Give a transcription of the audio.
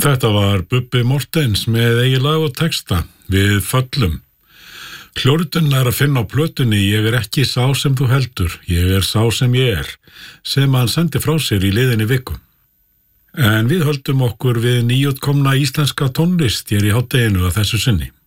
Þetta var Bubbi Mortens með eigið lag og texta, Við föllum. Hljóritun að finna á plötunni Ég ekki sá sem þú heldur, ég sá sem ég sem hann sendi frá sér í liðinni viku. En við höldum okkur við nýútkomna íslenska tónlist hér í hádeginu að þessu sinni.